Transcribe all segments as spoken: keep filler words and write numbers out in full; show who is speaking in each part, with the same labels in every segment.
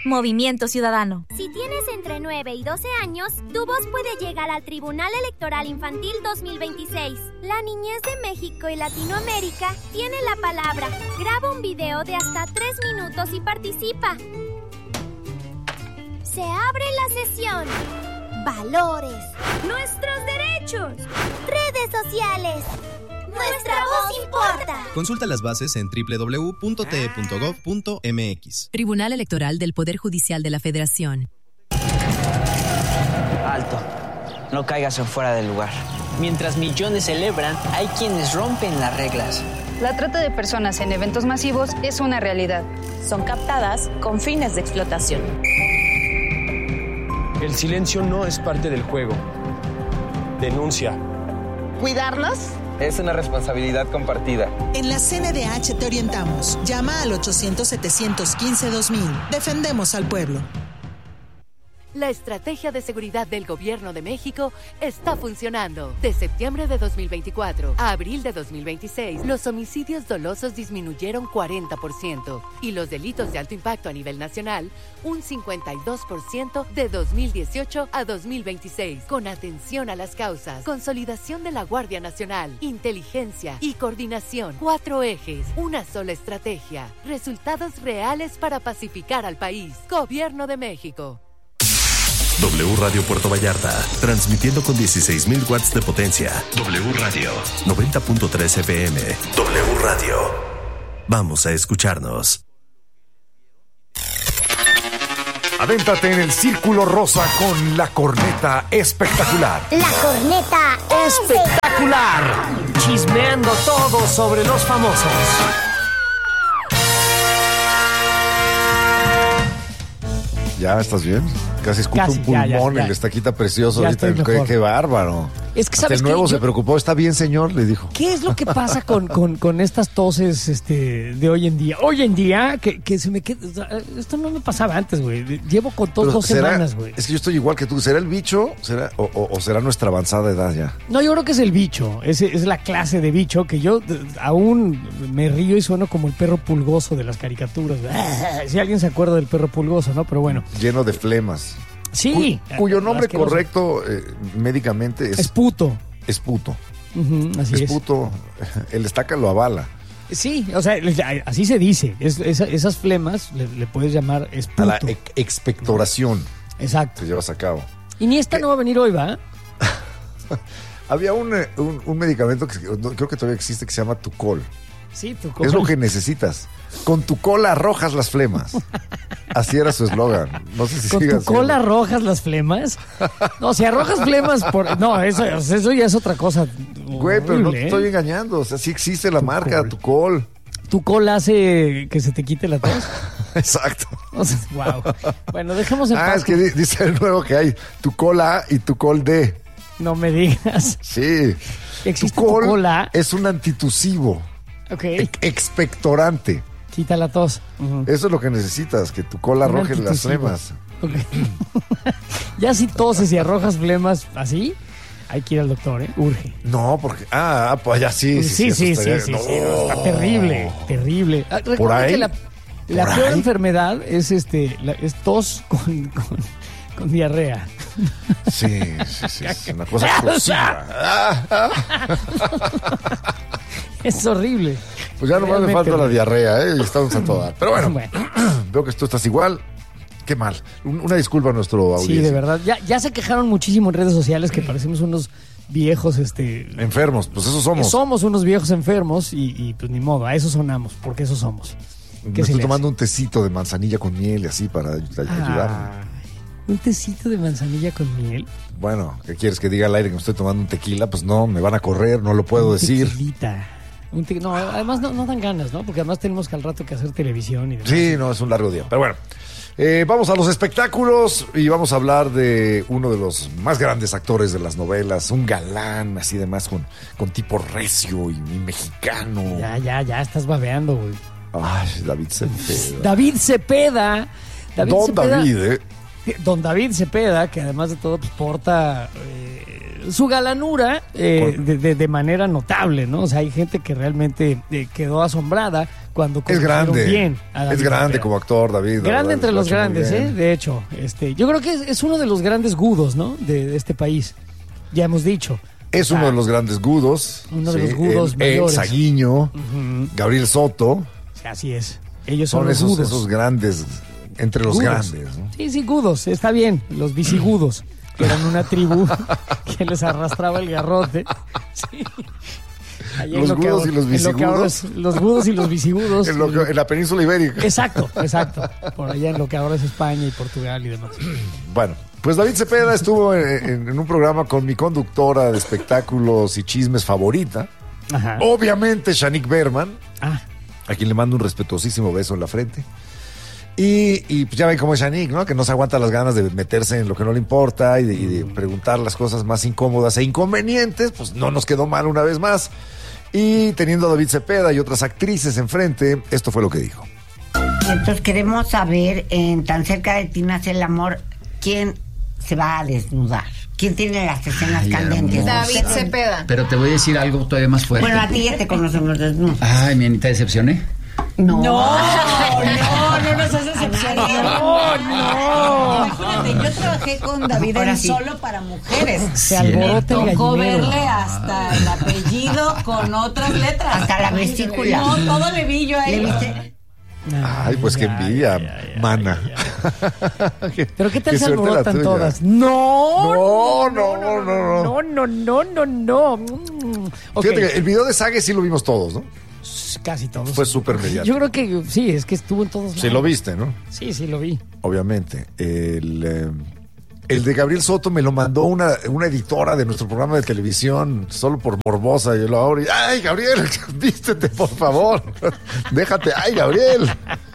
Speaker 1: Movimiento Ciudadano.
Speaker 2: Si tienes entre nueve y doce años, tu voz puede llegar al Tribunal Electoral Infantil dos mil veintiséis. La niñez de México y Latinoamérica tiene la palabra. Graba un video de hasta tres minutos y participa. Se abre la sesión. Valores. Nuestros derechos. Redes sociales. Nuestra voz importa.
Speaker 3: Consulta las bases en doble u doble u doble u punto t e punto gov punto m x.
Speaker 4: Tribunal Electoral del Poder Judicial de la Federación.
Speaker 5: Alto. No caigas en fuera del lugar. Mientras millones celebran, hay quienes rompen las reglas.
Speaker 6: La trata de personas en eventos masivos es una realidad.
Speaker 7: Son captadas con fines de explotación.
Speaker 8: El silencio no es parte del juego. Denuncia.
Speaker 9: ¿Cuidarlos?
Speaker 10: Es una responsabilidad compartida.
Speaker 11: En la C N D H te orientamos. Llama al ochocientos, setecientos quince, dos mil. Defendemos al pueblo.
Speaker 12: La estrategia de seguridad del Gobierno de México está funcionando. De septiembre de dos mil veinticuatro a abril de dos mil veintiséis, los homicidios dolosos disminuyeron cuarenta por ciento y los delitos de alto impacto a nivel nacional un cincuenta y dos por ciento de dos mil dieciocho a dos mil veintiséis. Con atención a las causas, consolidación de la Guardia Nacional, inteligencia y coordinación. Cuatro ejes, una sola estrategia. Resultados reales para pacificar al país. Gobierno de México.
Speaker 13: W Radio Puerto Vallarta, transmitiendo con dieciséis mil watts de potencia. W Radio, noventa punto tres F M. W Radio. Vamos a escucharnos.
Speaker 14: Adéntrate en el Círculo Rosa con la corneta espectacular.
Speaker 2: La corneta
Speaker 15: espectacular. Chismeando todo sobre los famosos.
Speaker 14: ¿Ya estás bien? Casi escupo
Speaker 15: Casi,
Speaker 14: un pulmón,
Speaker 15: ya, ya, ya.
Speaker 14: el estaquita precioso.
Speaker 15: Ya
Speaker 14: Ahorita, qué, qué bárbaro.
Speaker 15: Es que
Speaker 14: Hasta
Speaker 15: sabes
Speaker 14: el nuevo
Speaker 15: que
Speaker 14: se
Speaker 15: yo...
Speaker 14: preocupó. ¿Está bien, señor? Le dijo.
Speaker 15: ¿Qué es lo que pasa con, con, con estas toses este, de hoy en día? Hoy en día, que, que se me queda... Esto no me pasaba antes, güey. Llevo con tos dos
Speaker 14: será,
Speaker 15: semanas, güey.
Speaker 14: Es que yo estoy igual que tú. ¿Será el bicho será o, o, o será nuestra avanzada edad ya?
Speaker 15: No, yo creo que es el bicho. Es, es la clase de bicho que yo d- aún me río y sueno como el perro pulgoso de las caricaturas. Si alguien se acuerda del perro pulgoso, ¿no? Pero bueno.
Speaker 14: Lleno de flemas.
Speaker 15: Sí.
Speaker 14: Cu- cuyo nombre
Speaker 15: asqueroso.
Speaker 14: correcto eh, médicamente es...
Speaker 15: Es puto.
Speaker 14: Es puto.
Speaker 15: Uh-huh, así es.
Speaker 14: Es puto. El estaca lo avala.
Speaker 15: Sí, o sea, así se dice. Es, esa, esas flemas le, le puedes llamar es puto.
Speaker 14: A la ex- expectoración.
Speaker 15: Exacto.
Speaker 14: Que llevas a cabo.
Speaker 15: Y ni esta no va a venir hoy, ¿va?
Speaker 14: Había un, un, un medicamento que creo que todavía existe que se llama Tucol.
Speaker 15: Sí, Tucol.
Speaker 14: Es lo que necesitas. Con tu cola arrojas las flemas. Así era su eslogan. No sé si
Speaker 15: ¿Con
Speaker 14: siga
Speaker 15: tu cola
Speaker 14: siendo.
Speaker 15: arrojas las flemas? No, si arrojas flemas por... No, eso, eso ya es otra cosa.
Speaker 14: Güey, pero no te
Speaker 15: horrible,
Speaker 14: estoy
Speaker 15: ¿eh?
Speaker 14: engañando. O sea, sí existe la marca Tucol.
Speaker 15: ¿Tu cola hace que se te quite la tos?
Speaker 14: Exacto.
Speaker 15: O sea, wow. Bueno, dejemos en
Speaker 14: Ah,
Speaker 15: paz.
Speaker 14: es que di- dice el nuevo que hay Tucol A y Tucol D.
Speaker 15: No me digas.
Speaker 14: Sí.
Speaker 15: ¿Existe
Speaker 14: Tucol
Speaker 15: Tucol A?
Speaker 14: es un antitusivo.
Speaker 15: Ok.
Speaker 14: e- Expectorante.
Speaker 15: Quita la tos. Uh-huh.
Speaker 14: Eso es lo que necesitas, que tu cola
Speaker 15: Un
Speaker 14: arroje las
Speaker 15: antitusivo.
Speaker 14: flemas.
Speaker 15: Okay. Ya si toses y arrojas flemas así, hay que ir al doctor, ¿eh? Urge.
Speaker 14: No, porque... Ah, pues ya sí.
Speaker 15: Sí, sí, sí,
Speaker 14: eso
Speaker 15: sí,
Speaker 14: estaría-
Speaker 15: sí,
Speaker 14: no.
Speaker 15: sí, no, está terrible, terrible. Ah,
Speaker 14: ¿Por
Speaker 15: recuerda
Speaker 14: ahí?
Speaker 15: que la, la
Speaker 14: ¿Por
Speaker 15: peor
Speaker 14: ahí?
Speaker 15: enfermedad es este, la, es tos con, con, con diarrea.
Speaker 14: Sí, sí, sí, es una cosa explosiva.
Speaker 15: Es horrible.
Speaker 14: Pues ya nomás me
Speaker 15: Realmente.
Speaker 14: falta la diarrea, ¿eh? Y estamos a todo dar. Pero bueno,
Speaker 15: Bueno.
Speaker 14: veo que tú estás igual. Qué mal. Un- Una disculpa a nuestro audiencia.
Speaker 15: Sí, de verdad. Ya, ya se quejaron muchísimo en redes sociales que parecemos unos viejos, este...
Speaker 14: Enfermos, pues eso somos.
Speaker 15: Somos unos viejos enfermos y, y pues ni modo, a eso sonamos, porque eso somos.
Speaker 14: Me
Speaker 15: ¿Qué se
Speaker 14: estoy
Speaker 15: le
Speaker 14: tomando un tecito de manzanilla con miel y así para ay- ayudarme.
Speaker 15: Ah, un tecito de manzanilla con miel.
Speaker 14: Bueno, ¿qué quieres que diga al aire que me estoy tomando un tequila? Pues no, me van a correr, no lo puedo
Speaker 15: Un
Speaker 14: decir.
Speaker 15: tequilita. Un te- No, además no, no dan ganas, ¿no? Porque además tenemos que al rato que hacer televisión y demás.
Speaker 14: Sí, no, es un largo día. Pero bueno, eh, vamos a los espectáculos y vamos a hablar de uno de los más grandes actores de las novelas, un galán, así demás, con, con tipo recio y, y mexicano.
Speaker 15: Ya, ya, ya estás babeando, güey.
Speaker 14: Ay, David Cepeda.
Speaker 15: David Cepeda. David
Speaker 14: Don
Speaker 15: Cepeda-
Speaker 14: David, ¿eh?
Speaker 15: Don David Cepeda, que además de todo pues, porta eh, su galanura eh, de, de- de manera notable, ¿no? O sea, hay gente que realmente eh, quedó asombrada cuando
Speaker 14: es grande,
Speaker 15: bien a David
Speaker 14: es grande
Speaker 15: Cepeda.
Speaker 14: como actor, David.
Speaker 15: Grande entre los grandes, ¿eh?
Speaker 14: ¿eh?
Speaker 15: De hecho, este, yo creo que es, es uno de los grandes gudos, ¿no? De, de este país. Ya hemos dicho.
Speaker 14: Es uno de los grandes gudos.
Speaker 15: Uno de los gudos
Speaker 14: el,
Speaker 15: mayores.
Speaker 14: el Saguiño, uh-huh. Gabriel Soto.
Speaker 15: Sí, así es. Ellos son,
Speaker 14: son
Speaker 15: los
Speaker 14: esos,
Speaker 15: gudos.
Speaker 14: esos grandes, entre los
Speaker 15: gudos.
Speaker 14: grandes, ¿no?
Speaker 15: Sí, sí, gudos, está bien. Los visigudos, que eran una tribu que les arrastraba el garrote. Sí.
Speaker 14: Allá los gudos ahora, y los visigudos.
Speaker 15: Los gudos y los visigudos.
Speaker 14: En, lo que, en la península ibérica.
Speaker 15: Exacto, exacto. Por allá en lo que ahora es España y Portugal y demás.
Speaker 14: Bueno, pues David Cepeda estuvo en, en un programa con mi conductora de espectáculos y chismes favorita.
Speaker 15: Ajá.
Speaker 14: Obviamente, Shanique Berman.
Speaker 15: Ah.
Speaker 14: A quien le mando un respetuosísimo beso en la frente. Y, y pues ya ven cómo es Shanique, ¿no? Que no se aguanta las ganas de meterse en lo que no le importa y de, y de preguntar las cosas más incómodas e inconvenientes. Pues no nos quedó mal una vez más. Y teniendo a David Cepeda y otras actrices enfrente, esto fue lo que dijo.
Speaker 1: Entonces queremos saber, en Tan cerca de ti nace el amor, ¿quién se va a desnudar? ¿Quién tiene las escenas Ay, candentes?
Speaker 9: Amor. David Cepeda.
Speaker 16: Pero te voy a decir algo todavía más fuerte.
Speaker 1: Bueno, a ti ya te conocemos desnudo.
Speaker 16: Ay, mi Anita, ¿decepcioné?
Speaker 1: No,
Speaker 9: no, no, no nos has decepcionado.
Speaker 1: No, no.
Speaker 9: Imagínate, yo trabajé con David en sí. Solo para mujeres.
Speaker 15: Se alborota el
Speaker 9: tocó
Speaker 15: gallinero.
Speaker 9: verle hasta el apellido con otras letras.
Speaker 1: Hasta la vesícula.
Speaker 9: No, todo le vi yo a él.
Speaker 1: ¿Le viste?
Speaker 14: Ay, pues qué envidia, ay, ay, ay, mana.
Speaker 15: Ay, ay. Pero qué tal se alborotan todas. No,
Speaker 14: no, no, no, no,
Speaker 15: no, no, no, no, no. Mm.
Speaker 14: Okay. Fíjate que el video de Sague sí lo vimos todos, ¿no?
Speaker 15: Casi todos.
Speaker 14: Fue súper mediático.
Speaker 15: Yo creo que sí, es que estuvo en todos lados.
Speaker 14: Sí lo viste, ¿no?
Speaker 15: Sí, sí lo vi.
Speaker 14: Obviamente. El, eh, el de Gabriel Soto me lo mandó una, una editora de nuestro programa de televisión, solo por morbosa. Yo lo abro y, ¡ay, Gabriel! Vístete, por favor. Déjate. ¡Ay, Gabriel!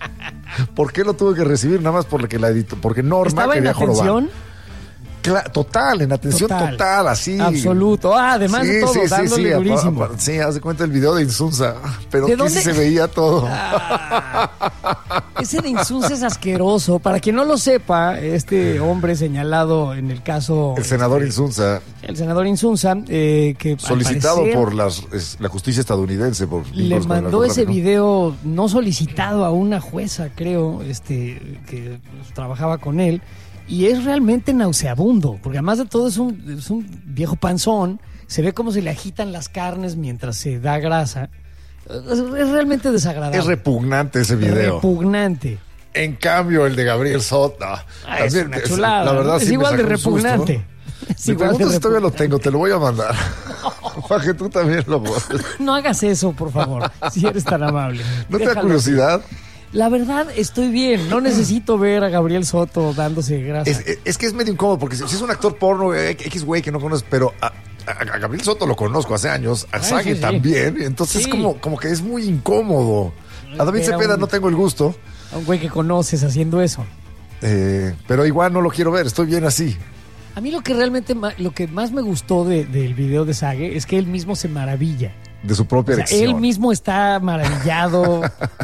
Speaker 14: ¿Por qué lo tuve que recibir? Nada más porque la editó. Porque Norma
Speaker 15: ¿Estaba
Speaker 14: quería
Speaker 15: en
Speaker 14: jorobar.
Speaker 15: Atención?
Speaker 14: Cla- total, en atención total, total así.
Speaker 15: Absoluto. Ah, además
Speaker 14: sí,
Speaker 15: de todo,
Speaker 14: sí,
Speaker 15: dándole
Speaker 14: sí, sí,
Speaker 15: durísimo.
Speaker 14: A, a, sí, haz de cuenta el video de Insunza. Pero
Speaker 15: ¿De
Speaker 14: que
Speaker 15: dónde?
Speaker 14: sí se veía todo.
Speaker 15: Ah, ese de Insunza es asqueroso. Para quien no lo sepa, este hombre señalado en el caso...
Speaker 14: El senador
Speaker 15: este,
Speaker 14: Insunza.
Speaker 15: El senador Insunza, eh, que
Speaker 14: solicitado
Speaker 15: parecer,
Speaker 14: por las, es, la justicia estadounidense. Por
Speaker 15: le mandó ese video no solicitado a una jueza, creo, este que trabajaba con él. Y es realmente nauseabundo, porque además de todo es un, es un viejo panzón, se ve cómo se le agitan las carnes mientras se da grasa. Es, es realmente desagradable.
Speaker 14: Es repugnante ese video.
Speaker 15: Repugnante.
Speaker 14: En cambio, el de Gabriel Soto, ah,
Speaker 15: es
Speaker 14: también,
Speaker 15: una chulada.
Speaker 14: La verdad,
Speaker 15: es
Speaker 14: sí
Speaker 15: igual
Speaker 14: me
Speaker 15: de repugnante.
Speaker 14: Es me pregunto si todavía lo tengo, te lo voy a mandar. Para que tú también lo puedas.
Speaker 15: No hagas eso, por favor, si eres tan amable.
Speaker 14: ¿No te
Speaker 15: Déjalo
Speaker 14: da curiosidad?
Speaker 15: Así. La verdad, estoy bien. No necesito ver a Gabriel Soto dándose grasa.
Speaker 14: Es, es, es que es medio incómodo, porque si, si es un actor porno, X güey que no conoces, pero a, a, a Gabriel Soto lo conozco hace años, a Sague sí, sí. también, entonces sí. como, como que es muy incómodo. A David Cepeda un, no tengo el gusto.
Speaker 15: A un güey que conoces haciendo eso.
Speaker 14: Eh, pero igual no lo quiero ver, estoy bien así.
Speaker 15: A mí lo que realmente, lo que más me gustó de, del video de Sague es que él mismo se maravilla.
Speaker 14: De su propia
Speaker 15: o sea,
Speaker 14: erección.
Speaker 15: Él mismo está maravillado.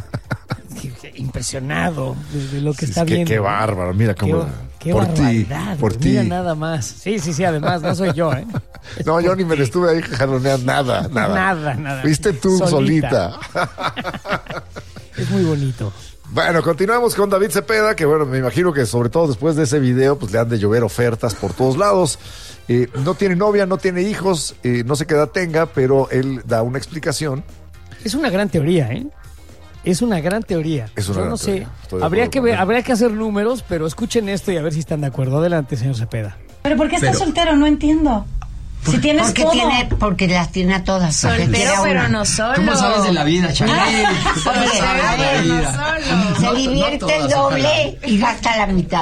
Speaker 15: Impresionado de, de lo que sí, está
Speaker 14: es que,
Speaker 15: viendo.
Speaker 14: Qué bárbaro, mira cómo.
Speaker 15: Qué, qué
Speaker 14: por ti, por ti.
Speaker 15: Mira nada más. Sí, sí, sí, además, no soy yo, ¿eh?
Speaker 14: Es no, yo ni me le estuve ahí jaloneando nada, nada.
Speaker 15: Nada, nada.
Speaker 14: Viste tú solita.
Speaker 15: solita. Es muy bonito.
Speaker 14: Bueno, continuamos con David Cepeda, que bueno, me imagino que sobre todo después de ese video, pues le han de llover ofertas por todos lados. Eh, no tiene novia, no tiene hijos, eh, no sé qué edad tenga, pero él da una explicación.
Speaker 15: Es una gran teoría, ¿eh? Es una gran teoría.
Speaker 14: Es una
Speaker 15: Yo
Speaker 14: gran
Speaker 15: no sé.
Speaker 14: teoría.
Speaker 15: Habría que ver, habría que hacer números, pero escuchen esto y a ver si están de acuerdo. Adelante, señor Cepeda.
Speaker 9: ¿Pero por qué estás
Speaker 1: pero,
Speaker 9: soltero? No entiendo. Si tienes
Speaker 1: porque
Speaker 9: todo.
Speaker 1: Tiene, porque las tiene a todas.
Speaker 9: Soltero, pero una. no solo.
Speaker 16: ¿Cómo sabes de la vida, Chanel?
Speaker 9: Soltero, pero no solo.
Speaker 1: Se divierte no, no el doble y gasta la mitad.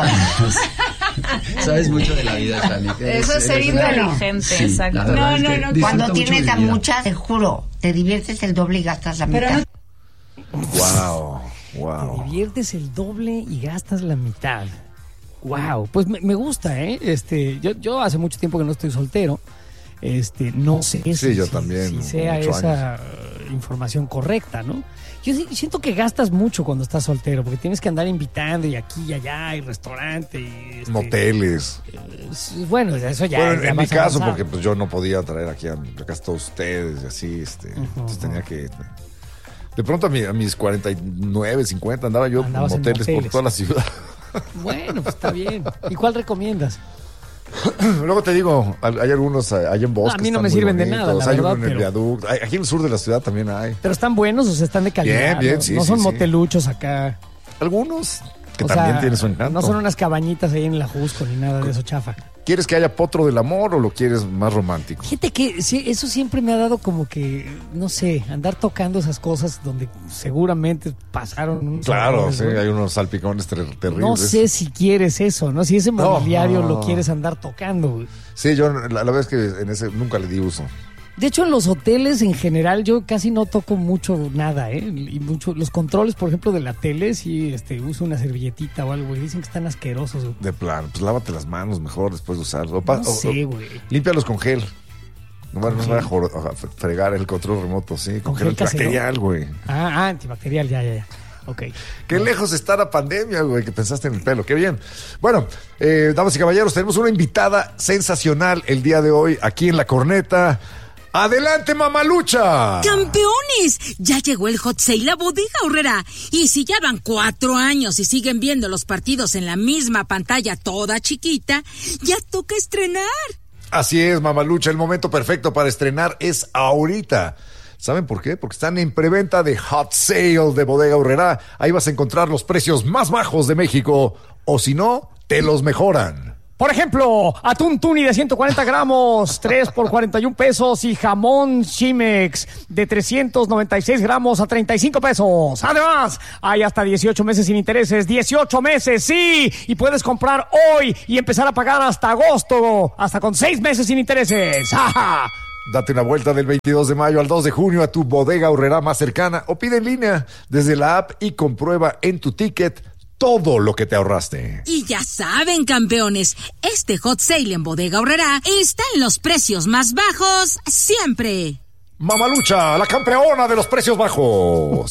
Speaker 16: Sabes mucho de la vida, Chanel.
Speaker 9: Eso es ser inteligente, sí, exacto.
Speaker 1: No, no, no. Cuando tienes a muchas, te juro, te diviertes el doble y gastas la
Speaker 9: pero
Speaker 1: mitad.
Speaker 14: No... Wow, wow.
Speaker 15: Te diviertes el doble y gastas la mitad. Wow, pues me, me gusta, ¿eh? Este, yo, yo hace mucho tiempo que no estoy soltero. Este, no sé
Speaker 14: sí,
Speaker 15: si,
Speaker 14: yo
Speaker 15: si,
Speaker 14: también,
Speaker 15: si sea esa años. información correcta, ¿no? Yo siento que gastas mucho cuando estás soltero, porque tienes que andar invitando y aquí y allá, y restaurante y... Este,
Speaker 14: moteles.
Speaker 15: Eh, bueno, eso ya...
Speaker 14: Bueno,
Speaker 15: ya
Speaker 14: en mi caso,
Speaker 15: avanzado.
Speaker 14: porque pues yo no podía traer aquí a, a casa todos ustedes y así, este, uh-huh. entonces tenía que De pronto a, mi, a mis cuarenta y nueve, cincuenta andaba yo en moteles, en moteles por toda la ciudad.
Speaker 15: Bueno, pues está bien. ¿Y cuál recomiendas?
Speaker 14: Luego te digo, hay algunos hay en bosques.
Speaker 15: A mí no me sirven bonitos, de nada, la
Speaker 14: hay
Speaker 15: verdad,
Speaker 14: uno en el
Speaker 15: pero...
Speaker 14: viaducto. Hay, aquí en el sur de la ciudad también hay.
Speaker 15: Pero están buenos, o sea, están de calidad.
Speaker 14: Bien, bien,
Speaker 15: ¿no?
Speaker 14: sí.
Speaker 15: No
Speaker 14: sí,
Speaker 15: son
Speaker 14: sí.
Speaker 15: moteluchos acá.
Speaker 14: Algunos que
Speaker 15: o
Speaker 14: también
Speaker 15: sea,
Speaker 14: tienen su encanto.
Speaker 15: No son unas cabañitas ahí en la Jusco ni nada de eso chafa.
Speaker 14: ¿Quieres que haya potro del amor o lo quieres más romántico?
Speaker 15: Fíjate que sí, eso siempre me ha dado como que, no sé, andar tocando esas cosas donde seguramente pasaron unos
Speaker 14: Claro,
Speaker 15: errores,
Speaker 14: sí,
Speaker 15: ¿no?
Speaker 14: hay unos salpicones ter terribles.
Speaker 15: No sé si quieres eso, ¿no? Si ese mobiliario
Speaker 14: no.
Speaker 15: lo quieres andar tocando, güey.
Speaker 14: Sí, yo la, la verdad es que en ese nunca le di uso.
Speaker 15: De hecho, en los hoteles en general yo casi no toco mucho nada, ¿eh? Y mucho, los controles, por ejemplo, de la tele, sí este, uso una servilletita o algo y dicen que están asquerosos, güey.
Speaker 14: De plano, pues lávate las manos mejor después de usarlo. O pa-
Speaker 15: No sé, güey.
Speaker 14: Límpialos con gel. No, bueno, no se vaya a jor- a fregar el control remoto, sí, con,
Speaker 15: ¿Con
Speaker 14: gel
Speaker 15: gel casero?
Speaker 14: antibacterial, güey.
Speaker 15: Ah, ah, antibacterial, ya, ya, ya. Ok.
Speaker 14: Qué lejos está la pandemia, güey, que pensaste en el pelo. Qué bien. Bueno, eh, damas y caballeros, tenemos una invitada sensacional el día de hoy aquí en La Corneta. ¡Adelante, Mamalucha!
Speaker 17: ¡Campeones! Ya llegó el Hot Sale a Bodega Aurrerá. Y si ya van cuatro años y siguen viendo los partidos en la misma pantalla toda chiquita, ya toca estrenar.
Speaker 14: Así es, Mamalucha, el momento perfecto para estrenar es ahorita. ¿Saben por qué? Porque están en preventa de Hot Sale de Bodega Aurrerá. Ahí vas a encontrar los precios más bajos de México. O si no, te los mejoran.
Speaker 15: Por ejemplo, atún tuni de ciento cuarenta gramos, tres por cuarenta y un pesos, y jamón Chimex de trescientos noventa y seis gramos a treinta y cinco pesos. Además, hay hasta dieciocho meses sin intereses, dieciocho meses, sí, y puedes comprar hoy y empezar a pagar hasta agosto, hasta con seis meses sin intereses. ¡Ja!
Speaker 14: Date una vuelta del veintidós de mayo al dos de junio a tu Bodega Aurrerá más cercana o pide en línea desde la app y comprueba en tu ticket todo lo que te ahorraste.
Speaker 17: Y ya saben, campeones, este Hot Sale en Bodega Aurrerá está en los precios más bajos siempre.
Speaker 14: Mamalucha, la campeona de los precios bajos.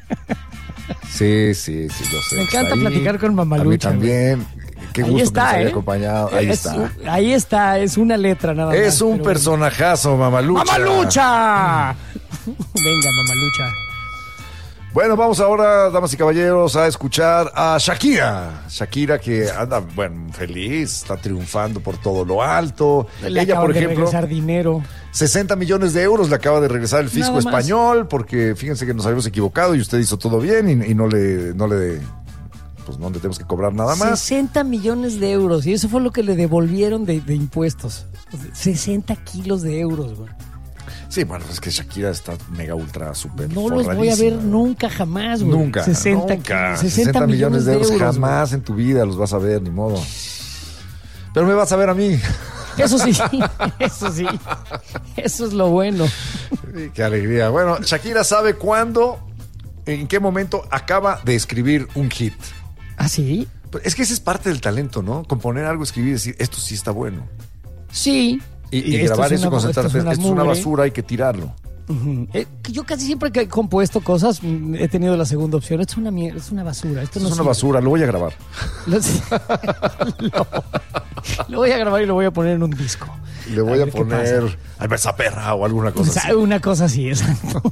Speaker 14: Sí, sí, sí, lo sé.
Speaker 15: Me encanta
Speaker 14: Ahí,
Speaker 15: platicar con Mamalucha.
Speaker 14: A mí también. Qué gusto
Speaker 15: ahí está,
Speaker 14: que nos haya
Speaker 15: ¿eh?
Speaker 14: acompañado. Ahí
Speaker 15: es,
Speaker 14: está.
Speaker 15: Ahí está, es una letra nada más.
Speaker 14: Es un personajazo, Mamalucha.
Speaker 15: ¡Mamalucha! Venga, Mamalucha.
Speaker 14: Bueno, vamos ahora, damas y caballeros, a escuchar a Shakira. Shakira que anda, bueno, feliz, está triunfando por todo lo alto.
Speaker 15: Le
Speaker 14: Ella, por
Speaker 15: de
Speaker 14: ejemplo,
Speaker 15: regresar dinero.
Speaker 14: sesenta millones de euros le acaba de regresar el fisco
Speaker 15: Nada más.
Speaker 14: español, porque fíjense que nos habíamos equivocado y usted hizo todo bien y, y no le, no le, pues no le tenemos que cobrar nada más.
Speaker 15: sesenta millones de euros, y eso fue lo que le devolvieron de, de impuestos. sesenta kilos de euros, güey.
Speaker 14: Sí, bueno, es que Shakira está mega ultra super
Speaker 15: No los voy a ver nunca jamás, güey.
Speaker 14: Nunca,
Speaker 15: sesenta,
Speaker 14: nunca.
Speaker 15: sesenta,
Speaker 14: sesenta millones de euros,
Speaker 15: euros,
Speaker 14: jamás en tu vida los vas a ver, ni modo. Pero me vas a ver a mí.
Speaker 15: Eso sí, eso sí. Eso es lo bueno.
Speaker 14: Sí, qué alegría. Bueno, Shakira sabe cuándo, en qué momento acaba de escribir un hit.
Speaker 15: ¿Ah, sí?
Speaker 14: Pues es que ese es parte del talento, ¿no? Componer algo, escribir y decir, esto sí está bueno.
Speaker 15: Sí.
Speaker 14: Y, y,
Speaker 15: Y esto
Speaker 14: grabar
Speaker 15: es
Speaker 14: eso y
Speaker 15: una-
Speaker 14: concentrarte.
Speaker 15: esto es una
Speaker 14: Esto es una
Speaker 15: mugre.
Speaker 14: basura, hay que tirarlo.
Speaker 15: Uh-huh. Eh, que yo casi siempre que he compuesto cosas mm, he tenido la segunda opción. Esto es una mierda, es una basura. Esto
Speaker 14: Esto
Speaker 15: no
Speaker 14: es una
Speaker 15: sirve.
Speaker 14: basura, lo voy a grabar.
Speaker 15: Lo, lo- lo voy a grabar y lo voy a poner en un disco.
Speaker 14: Le voy a,
Speaker 15: ver qué
Speaker 14: poner
Speaker 15: pasa.
Speaker 14: Alberza Perra o alguna cosa
Speaker 15: O sea,
Speaker 14: así.
Speaker 15: una cosa así, exacto.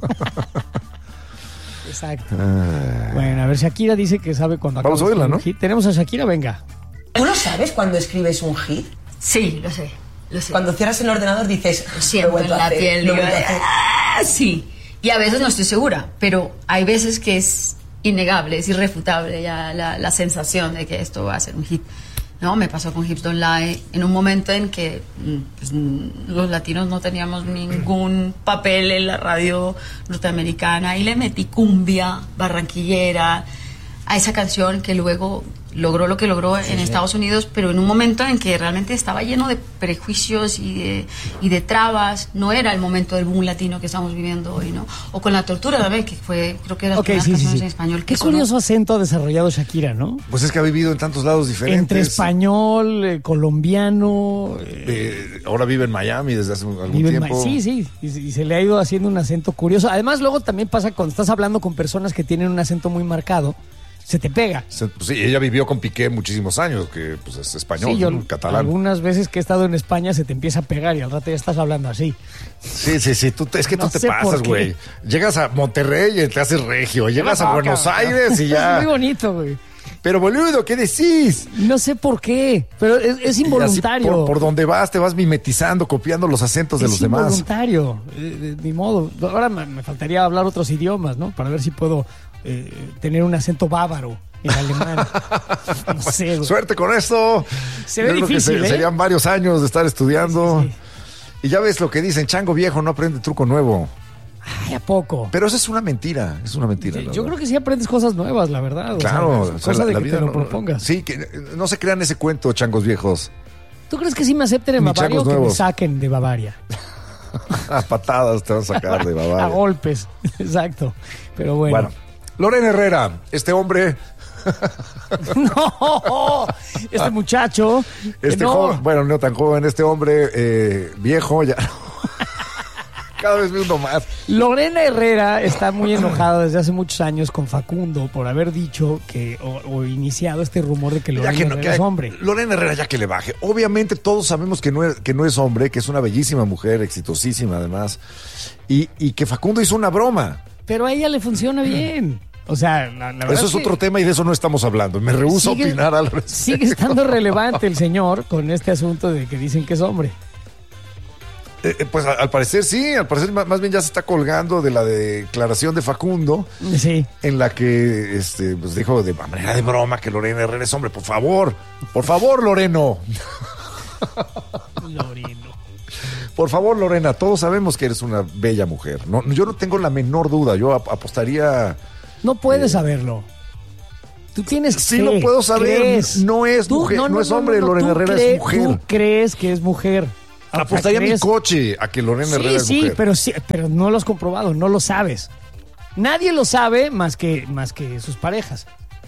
Speaker 15: Exacto. Bueno, a ver, Shakira dice que sabe cuando
Speaker 14: Vamos
Speaker 15: acaba
Speaker 14: a oírla,
Speaker 15: de
Speaker 14: ¿no?
Speaker 15: escribir un hit. Tenemos a Shakira, venga.
Speaker 18: ¿Tú no sabes cuando escribes un hit?
Speaker 19: Sí, lo sé, lo sé.
Speaker 18: Cuando cierras el ordenador dices,
Speaker 19: Siento en la piel,
Speaker 18: lo
Speaker 19: digo,
Speaker 18: vuelvo a hacer.
Speaker 19: "Ah", sí. Y a veces no estoy segura, pero hay veces que es innegable, es irrefutable ya la, la sensación de que esto va a ser un hit. No, me pasó con Hips Don't Lie en un momento en que mm, pues, mm, los latinos no teníamos ningún papel en la radio norteamericana y le metí cumbia barranquillera a esa canción que luego logró lo que logró
Speaker 18: Sí,
Speaker 19: en
Speaker 18: sí.
Speaker 19: Estados Unidos, pero en un momento en que realmente estaba lleno de prejuicios y de, y de trabas. No era el momento del boom latino que estamos viviendo hoy, ¿no? O con La Tortura también, que fue, creo que de las
Speaker 15: Ok,
Speaker 19: primeras
Speaker 15: sí, sí,
Speaker 19: canciones
Speaker 15: sí.
Speaker 19: en español que
Speaker 15: Qué curioso acento ha desarrollado Shakira, ¿no?
Speaker 14: Pues es que ha vivido en tantos lados diferentes.
Speaker 15: Entre español, eh, colombiano. eh,
Speaker 14: Eh, ahora vive en Miami desde hace algún
Speaker 15: vive en Ma-
Speaker 14: tiempo.
Speaker 15: Sí, sí, y, se- y se le ha ido haciendo un acento curioso. Además, luego también pasa cuando estás hablando con personas que tienen un acento muy marcado. se te pega.
Speaker 14: Se, pues sí, ella vivió con Piqué muchísimos años, que pues es español,
Speaker 15: Sí, yo,
Speaker 14: ¿no? Catalán.
Speaker 15: Algunas veces que he estado en España se te empieza a pegar y al rato ya estás hablando así.
Speaker 14: Sí, sí, sí, tú te- es que
Speaker 15: No
Speaker 14: tú te
Speaker 15: sé por
Speaker 14: pasas,
Speaker 15: qué.
Speaker 14: güey. Llegas a Monterrey y te haces regio, llegas a Buenos Aires y ya.
Speaker 15: Es muy bonito, güey.
Speaker 14: Pero boludo, ¿qué decís?
Speaker 15: No sé por qué, pero es, es
Speaker 14: Y así
Speaker 15: involuntario.
Speaker 14: por, por donde vas te vas mimetizando, copiando los acentos de
Speaker 15: es
Speaker 14: los demás.
Speaker 15: involuntario, eh, de, ni modo. Ahora me, me faltaría hablar otros idiomas, ¿no? Para ver si puedo eh, tener un acento bávaro en alemán. No sé, güey.
Speaker 14: Suerte con esto.
Speaker 15: Se ve
Speaker 14: Yo creo que
Speaker 15: difícil,
Speaker 14: se-
Speaker 15: ¿eh?
Speaker 14: Serían varios años de estar estudiando. Y ya ves lo que dicen, chango viejo no aprende truco nuevo.
Speaker 15: Ay, ¿a poco?
Speaker 14: Pero eso es una mentira, es una mentira. la
Speaker 15: Yo
Speaker 14: verdad.
Speaker 15: creo que sí aprendes cosas nuevas, la verdad. O
Speaker 14: Claro,
Speaker 15: sea,
Speaker 14: o sea,
Speaker 15: cosa
Speaker 14: la,
Speaker 15: de
Speaker 14: la
Speaker 15: que
Speaker 14: vida
Speaker 15: te lo
Speaker 14: no-
Speaker 15: propongas.
Speaker 14: Sí, que eh, no se crean ese cuento, changos viejos.
Speaker 15: ¿Tú crees que sí me acepten en
Speaker 14: Ni
Speaker 15: Bavaria
Speaker 14: changos
Speaker 15: o que me
Speaker 14: nuevos.
Speaker 15: saquen de Bavaria?
Speaker 14: A patadas te van a sacar de Bavaria.
Speaker 15: A golpes, exacto. Pero bueno.
Speaker 14: Bueno, Lorena Herrera, este hombre,
Speaker 15: No, este muchacho. que
Speaker 14: este
Speaker 15: no.
Speaker 14: joven, bueno, no tan joven, este hombre eh, viejo, ya cada vez me hundo más.
Speaker 15: Lorena Herrera está muy enojada desde hace muchos años con Facundo por haber dicho que o, o iniciado este rumor de que
Speaker 14: Ya
Speaker 15: Lorena
Speaker 14: que no,
Speaker 15: Herrera
Speaker 14: que-
Speaker 15: es hombre.
Speaker 14: Lorena Herrera ya que le baje. Obviamente todos sabemos que no es, que no es hombre, que es una bellísima mujer, exitosísima además, y, y que Facundo hizo una broma.
Speaker 15: Pero a ella le funciona bien. O sea, la, la verdad
Speaker 14: Eso es
Speaker 15: que
Speaker 14: otro tema y de eso no estamos hablando. Me rehúso
Speaker 15: sigue-
Speaker 14: a opinar al respecto.
Speaker 15: sigue estando relevante el señor con este asunto de que dicen que es hombre.
Speaker 14: Eh, eh, pues a- al parecer sí, al parecer ma- más bien ya se está colgando de la declaración de Facundo,
Speaker 15: Sí.
Speaker 14: en la que este, pues dijo de manera de broma que Lorena Herrera es hombre. Por favor, por favor, Loreno.
Speaker 15: Loreno.
Speaker 14: Por favor, Lorena, todos sabemos que eres una bella mujer. No, yo no tengo la menor duda. Yo ap- apostaría.
Speaker 15: No puedes saberlo. Tú tienes
Speaker 14: Sí,
Speaker 15: fe,
Speaker 14: lo puedo saber.
Speaker 15: crees.
Speaker 14: No es
Speaker 15: Tú-
Speaker 14: mujer, no, es hombre.
Speaker 15: no,
Speaker 14: Lorena
Speaker 15: tú
Speaker 14: Herrera
Speaker 15: cree-
Speaker 14: es mujer.
Speaker 15: Tú crees que es mujer. O sea,
Speaker 14: Apostaría mi
Speaker 15: crees-
Speaker 14: coche a que Lorena Herrera
Speaker 15: Sí,
Speaker 14: es
Speaker 15: sí,
Speaker 14: mujer.
Speaker 15: pero sí, pero no lo has comprobado, no lo sabes. Nadie lo sabe más que, más que sus parejas.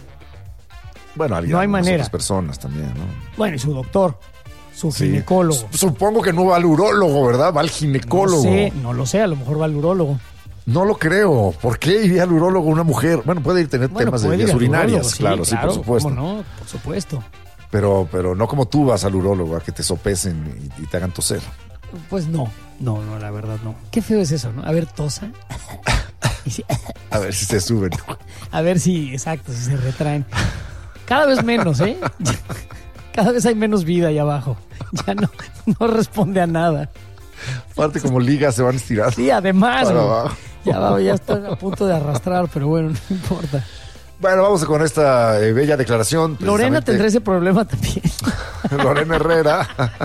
Speaker 14: Bueno, alguien,
Speaker 15: no hay
Speaker 14: algunas
Speaker 15: manera.
Speaker 14: otras personas también, ¿no?
Speaker 15: Bueno, y su doctor, su
Speaker 14: Sí.
Speaker 15: ginecólogo.
Speaker 14: Supongo que no va al urólogo, ¿verdad? Va al ginecólogo.
Speaker 15: No sé, no lo sé, a lo mejor va al urólogo.
Speaker 14: No lo creo. ¿Por qué iría al urólogo una mujer? Bueno, puede ir tener
Speaker 15: Bueno,
Speaker 14: temas de
Speaker 15: puede ir
Speaker 14: vías
Speaker 15: al
Speaker 14: urinarias,
Speaker 15: urólogo,
Speaker 14: claro, sí, por supuesto.
Speaker 15: ¿Cómo no? Por supuesto.
Speaker 14: Pero, pero no como tú vas al urólogo, a que te sopesen y, y te hagan toser.
Speaker 15: Pues no, no, no, la verdad no. Qué feo es eso, ¿no? A ver, tosa. Y si-
Speaker 14: A ver si se suben.
Speaker 15: a ver si, exacto, si se retraen. Cada vez menos, ¿eh? Cada vez hay menos vida ahí abajo. Ya no, no responde a nada.
Speaker 14: Aparte como ligas se van estirando.
Speaker 15: Sí, además,
Speaker 14: para
Speaker 15: güey.
Speaker 14: abajo.
Speaker 15: Ya, va, ya estoy a punto de arrastrar, pero bueno, no importa.
Speaker 14: Bueno, vamos con esta eh, bella declaración.
Speaker 15: Lorena
Speaker 14: precisamente.
Speaker 15: tendrá ese problema también.
Speaker 14: Lorena Herrera.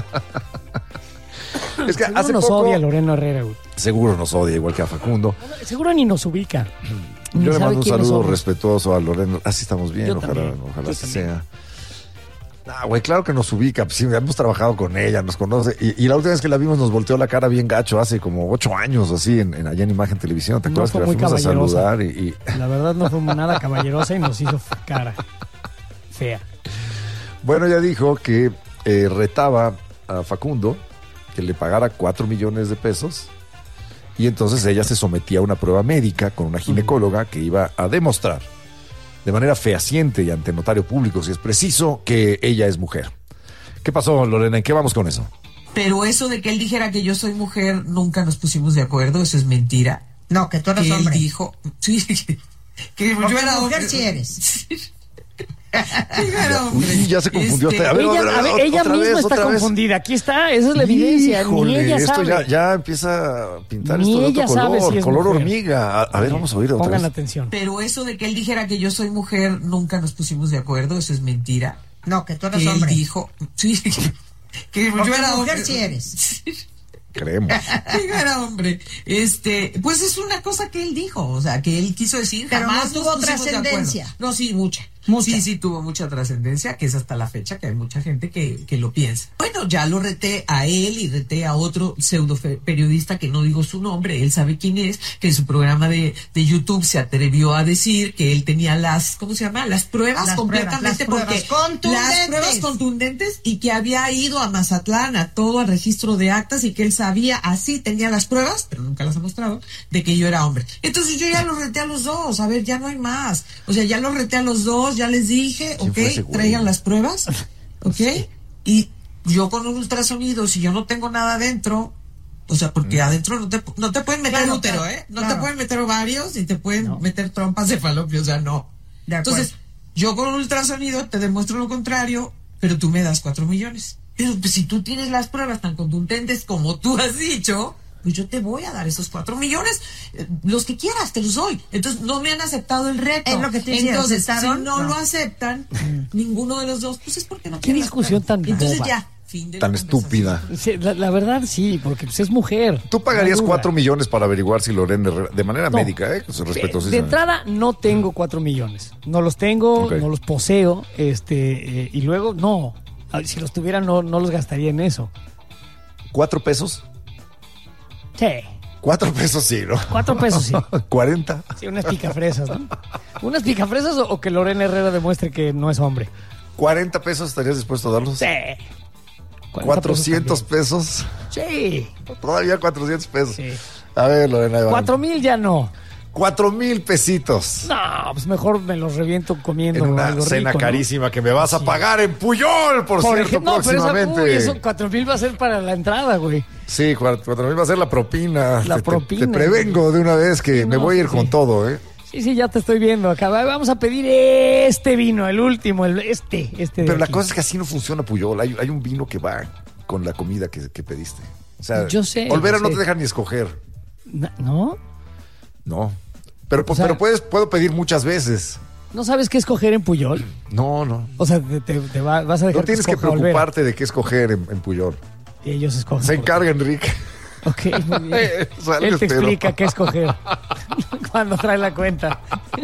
Speaker 14: Es que
Speaker 15: Seguro
Speaker 14: hace
Speaker 15: nos
Speaker 14: poco...
Speaker 15: odia Lorena Herrera, güey.
Speaker 14: Seguro nos odia, igual que a Facundo.
Speaker 15: Seguro ni nos ubica. Ni
Speaker 14: Yo le
Speaker 15: sabe
Speaker 14: mando un
Speaker 15: quiénes
Speaker 14: saludo
Speaker 15: somos.
Speaker 14: respetuoso a Lorena. Así estamos bien,
Speaker 15: Yo
Speaker 14: ojalá,
Speaker 15: también,
Speaker 14: ojalá
Speaker 15: yo
Speaker 14: así
Speaker 15: también.
Speaker 14: sea. Ah, güey, claro que nos ubica. Pues sí, hemos trabajado con ella, nos conoce. Y, y la última vez que la vimos nos volteó la cara bien gacho, hace como ocho años, así, en, en allá en Imagen Televisión. ¿Te
Speaker 15: No
Speaker 14: acuerdas
Speaker 15: fue
Speaker 14: que la
Speaker 15: muy
Speaker 14: fuimos a
Speaker 15: caballerosa.
Speaker 14: saludar? Y, y-
Speaker 15: La verdad no fue nada caballerosa y nos hizo cara fea.
Speaker 14: Bueno, ella dijo que eh, retaba a Facundo que le pagara cuatro millones de pesos. Y entonces ella se sometía a una prueba médica con una ginecóloga que iba a demostrar de manera fehaciente y ante notario público, si es preciso, que ella es mujer. ¿Qué pasó, Lorena? ¿En qué vamos con eso?
Speaker 20: Pero eso de que él dijera que yo soy mujer, nunca nos pusimos de acuerdo, eso es mentira.
Speaker 9: No, que tú eres
Speaker 20: que
Speaker 9: hombre.
Speaker 20: Él dijo, sí, que, que
Speaker 9: Porque
Speaker 20: yo era
Speaker 9: mujer
Speaker 20: hombre.
Speaker 9: sí eres.
Speaker 20: Que yo era hombre.
Speaker 14: Uy, ya se confundió.
Speaker 20: Este,
Speaker 14: a ver,
Speaker 15: ella
Speaker 14: otra,
Speaker 15: a ver,
Speaker 14: otra
Speaker 15: ella
Speaker 14: vez,
Speaker 15: misma está
Speaker 14: otra vez.
Speaker 15: confundida. Aquí está, esa es la evidencia.
Speaker 14: Híjole,
Speaker 15: Ni ella
Speaker 14: esto
Speaker 15: sabe.
Speaker 14: ya, ya empieza a pintar
Speaker 15: Ni
Speaker 14: esto de
Speaker 15: ella
Speaker 14: otro
Speaker 15: sabe
Speaker 14: color,
Speaker 15: si es
Speaker 14: color
Speaker 15: mujer.
Speaker 14: hormiga. A, a ver, vamos a oír otra
Speaker 15: Pongan
Speaker 14: vez.
Speaker 15: atención.
Speaker 20: Pero eso de que él dijera que yo soy mujer, nunca nos pusimos de acuerdo, eso es mentira.
Speaker 9: No, que tú
Speaker 20: Que
Speaker 9: eres
Speaker 20: él
Speaker 9: hombre.
Speaker 20: dijo, sí, que, que
Speaker 9: Porque
Speaker 20: yo era
Speaker 9: mujer
Speaker 20: hombre.
Speaker 9: sí eres.
Speaker 14: Creemos.
Speaker 20: Que yo era hombre. Este, pues es una cosa que él dijo, o sea, que él quiso decir,
Speaker 9: Pero
Speaker 20: jamás
Speaker 9: no
Speaker 20: nos
Speaker 9: tuvo
Speaker 20: pusimos de acuerdo.
Speaker 9: trascendencia.
Speaker 20: No, sí, mucha. Mucha. Sí, sí, tuvo mucha trascendencia, que es hasta la fecha que hay mucha gente que, que lo piensa. Bueno, ya lo reté a él y reté a otro pseudo periodista que no digo su nombre, él sabe quién es, que en su programa de, de YouTube se atrevió a decir que él tenía las, ¿cómo se llama? Las pruebas
Speaker 9: las
Speaker 20: completamente,
Speaker 9: pruebas, las pruebas
Speaker 20: porque las pruebas contundentes y que había ido a Mazatlán a todo al registro de actas y que él sabía, así tenía las pruebas, pero nunca las ha mostrado, de que yo era hombre. Entonces yo ya los reté a los dos, a ver, ya no hay más. O sea, ya los reté a los dos, ya les dije, ok, traigan las pruebas, ok, y yo con un ultrasonido, si yo no tengo nada adentro, o sea, porque adentro no te, no te pueden meter
Speaker 9: claro,
Speaker 20: útero,
Speaker 9: claro,
Speaker 20: ¿eh? No
Speaker 9: claro.
Speaker 20: te pueden meter ovarios y te pueden no. meter trompas de falopio, o sea, no. Entonces, yo con un ultrasonido te demuestro lo contrario, pero tú me das cuatro millones. Pero pues, si tú tienes las pruebas tan contundentes como tú has dicho, pues yo te voy a dar esos cuatro millones, eh, los que quieras, te los doy. Entonces, no me han aceptado el reto.
Speaker 9: Es lo que te decía,
Speaker 20: Entonces, si no,
Speaker 9: no
Speaker 20: lo aceptan, ninguno de los dos, pues es porque no
Speaker 15: ¿Qué
Speaker 20: quieren
Speaker 15: discusión tan
Speaker 20: Entonces
Speaker 15: boba?
Speaker 20: ya, fin de
Speaker 14: Tan estúpida.
Speaker 15: Sí, la, la verdad sí, porque pues, es mujer.
Speaker 14: Tú pagarías
Speaker 15: no
Speaker 14: cuatro millones para averiguar si Lorena Herrera, de manera
Speaker 15: no.
Speaker 14: médica, ¿eh?
Speaker 15: De, de entrada no tengo cuatro millones. No los tengo, okay. no los poseo, este, eh, y luego no. Si los tuviera no, no los gastaría en eso.
Speaker 14: ¿Cuatro pesos?
Speaker 15: Sí.
Speaker 14: Cuatro pesos sí, ¿no?
Speaker 15: Cuatro pesos sí.
Speaker 14: ¿Cuarenta?
Speaker 15: Sí, unas picafresas, ¿no? ¿Unas picafresas o, o que Lorena Herrera demuestre que no es hombre?
Speaker 14: ¿Cuarenta pesos estarías dispuesto a darlos?
Speaker 15: Sí.
Speaker 14: ¿Cuatrocientos pesos?
Speaker 15: Sí.
Speaker 14: Todavía cuatrocientos pesos.
Speaker 15: Sí.
Speaker 14: A ver, Lorena.
Speaker 15: Cuatro mil ya no.
Speaker 14: Cuatro mil pesitos.
Speaker 15: No, pues mejor me los reviento comiendo
Speaker 14: en una
Speaker 15: algo
Speaker 14: cena
Speaker 15: rico,
Speaker 14: carísima,
Speaker 15: ¿no?
Speaker 14: que me vas a
Speaker 15: sí.
Speaker 14: pagar en Puyol, por, por cierto, ejemplo, próximamente.
Speaker 15: No, pero esa, uy, eso cuatro mil va a ser para la entrada, güey.
Speaker 14: Sí, cuatro mil va a ser la propina.
Speaker 15: La
Speaker 14: te,
Speaker 15: propina.
Speaker 14: Te, te prevengo de una vez que
Speaker 15: sí,
Speaker 14: me
Speaker 15: no,
Speaker 14: voy a ir
Speaker 15: sí.
Speaker 14: con todo, ¿eh?
Speaker 15: Sí, sí, ya te estoy viendo acá. Vamos a pedir este vino, el último, el, este, este.
Speaker 14: Pero
Speaker 15: de
Speaker 14: la
Speaker 15: aquí.
Speaker 14: cosa es que así no funciona Puyol. Hay, hay un vino que va con la comida que, que pediste. O sea,
Speaker 15: yo sé.
Speaker 14: Olvera
Speaker 15: yo
Speaker 14: no
Speaker 15: sé.
Speaker 14: te dejan ni escoger.
Speaker 15: ¿No?
Speaker 14: No. Pero,
Speaker 15: o sea,
Speaker 14: pero puedes, puedo pedir muchas veces.
Speaker 15: ¿No sabes qué escoger en Puyol?
Speaker 14: No, no.
Speaker 15: O sea, te, te, te va, vas a dejar
Speaker 14: No tienes que, que preocuparte Olvera. De qué escoger en, en Puyol.
Speaker 15: Y ellos escogen.
Speaker 14: Se encarga Enrique.
Speaker 15: Ok, muy bien. Él te explica qué escoger cuando trae la cuenta.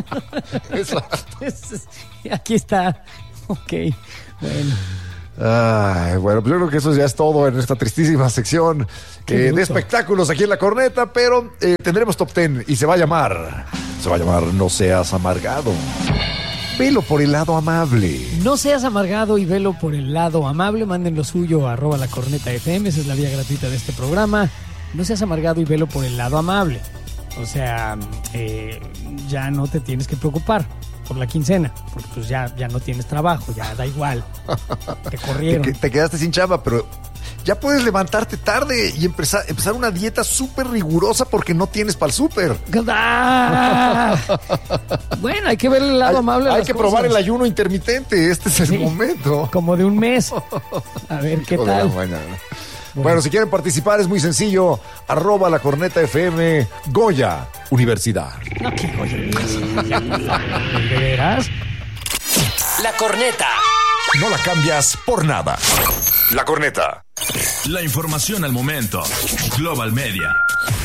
Speaker 15: Aquí está. Ok, bueno.
Speaker 14: Ay, bueno, pues yo creo que eso ya es todo en esta tristísima sección eh, de espectáculos aquí en La Corneta, pero eh, tendremos top ten y se va a llamar, se va a llamar No Seas Amargado. Velo por el lado amable.
Speaker 15: No seas amargado y velo por el lado amable. Manden lo suyo a arroba La Corneta F M, esa es la vía gratuita de este programa. No seas amargado y velo por el lado amable. O sea, eh, ya no te tienes que preocupar por la quincena, porque pues ya, ya no tienes trabajo, ya da igual. Te corrieron.
Speaker 14: Te, te quedaste sin chamba, pero ya puedes levantarte tarde y empezar, empezar una dieta súper rigurosa porque no tienes para el súper.
Speaker 15: ¡Ah! Bueno, hay que ver el lado
Speaker 14: hay,
Speaker 15: amable.
Speaker 14: Hay
Speaker 15: las
Speaker 14: que
Speaker 15: cosas.
Speaker 14: probar el ayuno intermitente, este es el
Speaker 15: sí,
Speaker 14: momento.
Speaker 15: Como de un mes. A ver qué
Speaker 14: Hijo
Speaker 15: tal.
Speaker 14: Bueno. bueno, si quieren participar es muy sencillo. Arroba La Corneta F M, Goya Universidad.
Speaker 15: No, qué Goya Universidad. ¿De veras?
Speaker 13: La Corneta.
Speaker 14: No la cambias por nada. La Corneta.
Speaker 21: La información al momento. Global Media.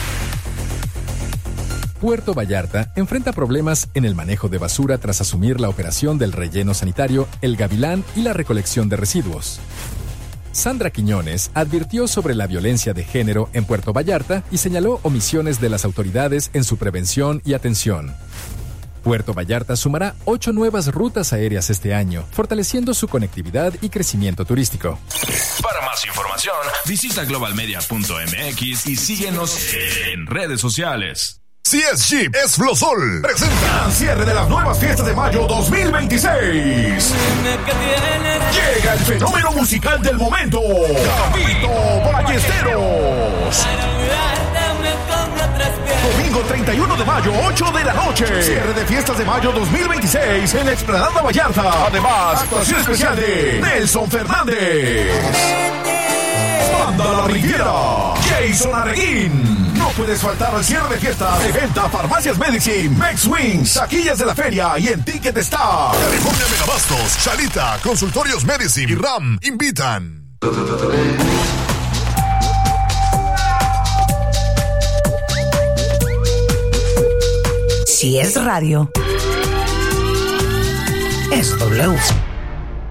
Speaker 22: Puerto Vallarta enfrenta problemas en el manejo de basura tras asumir la operación del relleno sanitario El Gavilán y la recolección de residuos. Sandra Quiñones advirtió sobre la violencia de género en Puerto Vallarta y señaló omisiones de las autoridades en su prevención y atención. Puerto Vallarta sumará ocho nuevas rutas aéreas este año, fortaleciendo su conectividad y crecimiento turístico.
Speaker 21: Para más información, visita global media punto m x y síguenos en redes sociales.
Speaker 23: Si es Jeep, es Flosol. Presenta cierre de las nuevas fiestas de mayo dos mil veintiséis. Llega el fenómeno musical del momento, Gabito Ballesteros. Domingo treinta y uno de mayo, ocho de la noche. Cierre de fiestas de mayo dos mil veintiséis en la Explanada Vallarta. Además, actuación especial de Nelson Fernández. Banda La Riviera. Jason Arreguín. No puedes faltar al cierre de fiestas de venta Farmacias Medicine, Mex Wings, taquillas de la feria y en Ticket Star. California Megabastos, Chalita, Consultorios Medicine y RAM invitan.
Speaker 11: Si es radio,
Speaker 1: es W.